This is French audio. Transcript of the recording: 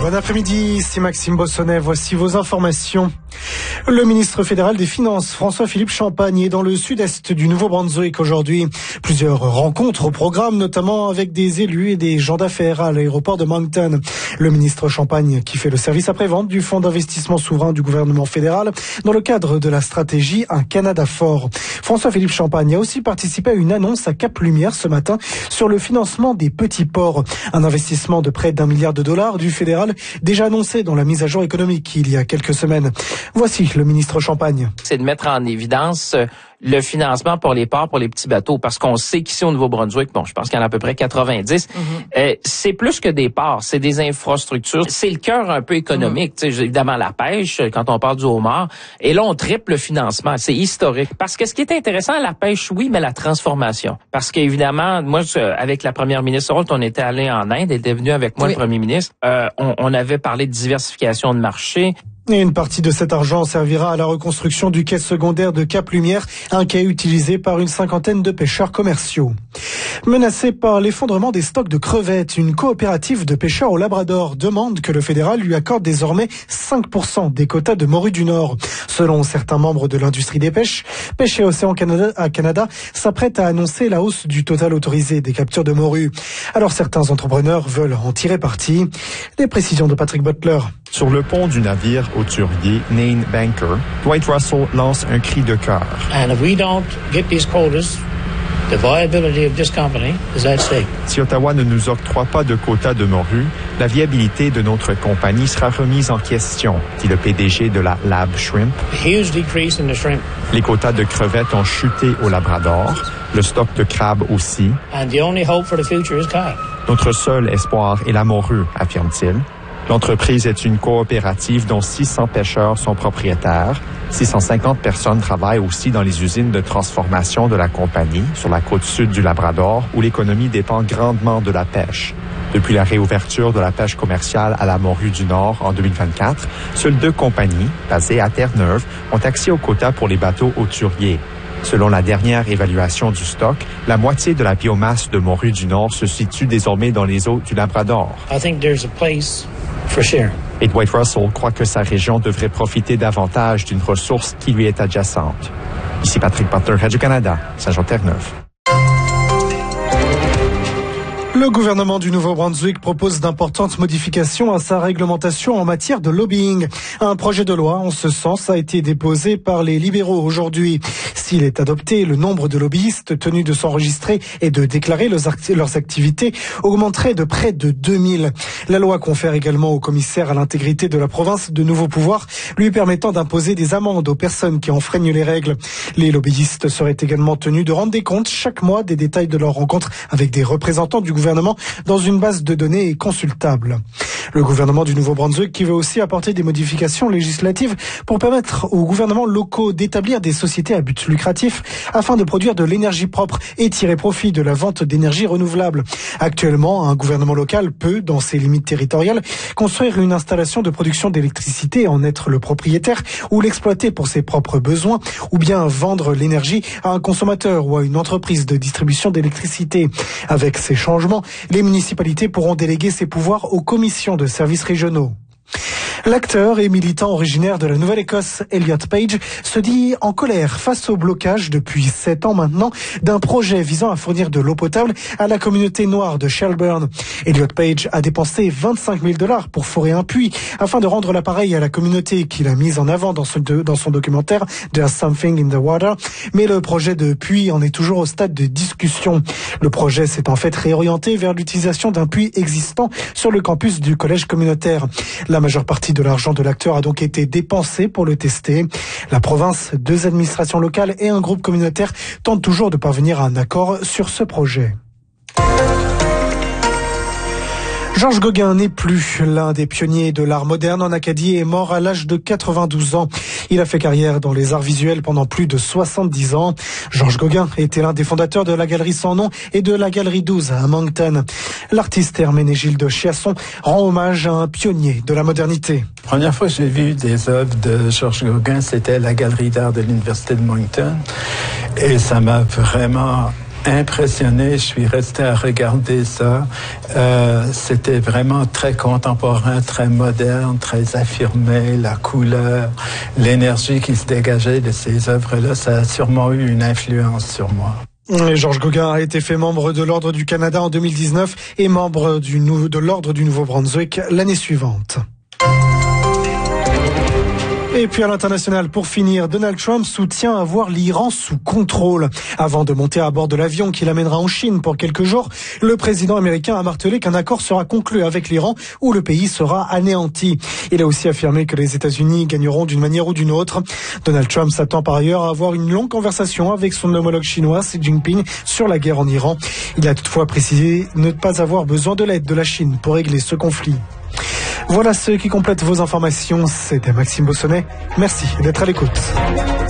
Bon après-midi, ici Maxime Bossonnet, voici vos informations. Le ministre fédéral des Finances, François-Philippe Champagne, est dans le sud-est du Nouveau-Brunswick aujourd'hui. Plusieurs rencontres au programme, notamment avec des élus et des gens d'affaires à l'aéroport de Moncton. Le ministre Champagne, qui fait le service après-vente du fonds d'investissement souverain du gouvernement fédéral, dans le cadre de la stratégie Un Canada fort. François-Philippe Champagne a aussi participé à une annonce à Cap-Lumière ce matin sur le financement des petits ports. Un investissement de près d'$1 milliard du fédéral, déjà annoncé dans la mise à jour économique il y a quelques semaines. Voici le ministre Champagne. C'est de mettre en évidence le financement pour les ports, pour les petits bateaux, parce qu'on sait qu'ici au Nouveau-Brunswick, je pense qu'il y en a à peu près 90, c'est plus que des ports, c'est des infrastructures. C'est le cœur un peu économique, évidemment la pêche, quand on parle du homard. Et là, on triple le financement, c'est historique. Parce que ce qui est intéressant, la pêche, oui, mais la transformation. Parce qu'évidemment, moi, avec la première ministre Holt, on était allé en Inde, elle était venue avec moi, le premier ministre. On avait parlé de diversification de marché. Et une partie de cet argent servira à la reconstruction du quai secondaire de Cap-Lumière, un quai utilisé par une 50aine de pêcheurs commerciaux. Menacée par l'effondrement des stocks de crevettes, une coopérative de pêcheurs au Labrador demande que le fédéral lui accorde désormais 5% des quotas de morue du Nord. Selon certains membres de l'industrie des pêches, Pêche et Océan Canada s'apprête à annoncer la hausse du total autorisé des captures de morue. Alors certains entrepreneurs veulent en tirer parti. Des précisions de Patrick Butler. Sur le pont du navire hauturier Nain Banker, Dwight Russell lance un cri de cœur. And if we don't get these quotas, the viability of this company is at stake. Si Ottawa ne nous octroie pas de quotas de morue, la viabilité de notre compagnie sera remise en question, dit le PDG de la Lab Shrimp. A huge decrease in the shrimp. Les quotas de crevettes ont chuté au Labrador, le stock de crabes aussi. And the only hope for the future is cod. Notre seul espoir est la morue, affirme-t-il. L'entreprise est une coopérative dont 600 pêcheurs sont propriétaires. 650 personnes travaillent aussi dans les usines de transformation de la compagnie sur la côte sud du Labrador, où l'économie dépend grandement de la pêche. Depuis la réouverture de la pêche commerciale à la morue du Nord en 2024, seules 2 compagnies, basées à Terre-Neuve, ont accès aux quotas pour les bateaux hauturiers. Selon la dernière évaluation du stock, la moitié de la biomasse de morue du Nord se situe désormais dans les eaux du Labrador. I think there's a place for share. Et Dwight Russell croit que sa région devrait profiter davantage d'une ressource qui lui est adjacente. Ici Patrick Butler, Radio-Canada, Saint-Jean-Terre-Neuve. Le gouvernement du Nouveau-Brunswick propose d'importantes modifications à sa réglementation en matière de lobbying. Un projet de loi en ce sens a été déposé par les libéraux aujourd'hui. S'il est adopté, le nombre de lobbyistes tenus de s'enregistrer et de déclarer leurs activités augmenterait de près de 2000. La loi confère également au commissaire à l'intégrité de la province de nouveaux pouvoirs, lui permettant d'imposer des amendes aux personnes qui enfreignent les règles. Les lobbyistes seraient également tenus de rendre des comptes chaque mois des détails de leurs rencontres avec des représentants du gouvernement dans une base de données consultable. Le gouvernement du Nouveau-Brunswick qui veut aussi apporter des modifications législatives pour permettre aux gouvernements locaux d'établir des sociétés à but lucratif afin de produire de l'énergie propre et tirer profit de la vente d'énergie renouvelable. Actuellement, un gouvernement local peut, dans ses limites territoriales, construire une installation de production d'électricité et en être le propriétaire ou l'exploiter pour ses propres besoins ou bien vendre l'énergie à un consommateur ou à une entreprise de distribution d'électricité. Avec ces changements, les municipalités pourront déléguer ces pouvoirs aux commissions de services régionaux. L'acteur et militant originaire de la Nouvelle-Écosse, Elliot Page, se dit en colère face au blocage depuis 7 ans maintenant d'un projet visant à fournir de l'eau potable à la communauté noire de Shelburne. Elliot Page a dépensé $25 000 pour forer un puits afin de rendre l'appareil à la communauté qu'il a mise en avant dans son documentaire There's Something in the Water. Mais le projet de puits en est toujours au stade de discussion. Le projet s'est en fait réorienté vers l'utilisation d'un puits existant sur le campus du collège communautaire. La majeure partie de l'argent de l'acteur a donc été dépensé pour le tester. La province, 2 administrations locales et un groupe communautaire tentent toujours de parvenir à un accord sur ce projet. Georges Gauguin n'est plus. L'un des pionniers de l'art moderne en Acadie est mort à l'âge de 92 ans. Il a fait carrière dans les arts visuels pendant plus de 70 ans. Georges Gauguin était l'un des fondateurs de la Galerie Sans Nom et de la Galerie 12 à Moncton. L'artiste Herménégilde Chiasson rend hommage à un pionnier de la modernité. La première fois que j'ai vu des œuvres de Georges Gauguin, c'était à la Galerie d'art de l'Université de Moncton. Et ça m'a vraiment impressionné. Je suis resté à regarder ça. C'était vraiment très contemporain, très moderne, très affirmé. La couleur, l'énergie qui se dégageait de ces œuvres-là, ça a sûrement eu une influence sur moi. Et Georges Gauguin a été fait membre de l'Ordre du Canada en 2019 et membre de l'Ordre du Nouveau-Brunswick l'année suivante. Et puis à l'international, pour finir, Donald Trump soutient avoir l'Iran sous contrôle. Avant de monter à bord de l'avion qui l'amènera en Chine pour quelques jours, le président américain a martelé qu'un accord sera conclu avec l'Iran où le pays sera anéanti. Il a aussi affirmé que les États-Unis gagneront d'une manière ou d'une autre. Donald Trump s'attend par ailleurs à avoir une longue conversation avec son homologue chinois Xi Jinping sur la guerre en Iran. Il a toutefois précisé ne pas avoir besoin de l'aide de la Chine pour régler ce conflit. Voilà ce qui complète vos informations. C'était Maxime Bossonnet. Merci d'être à l'écoute.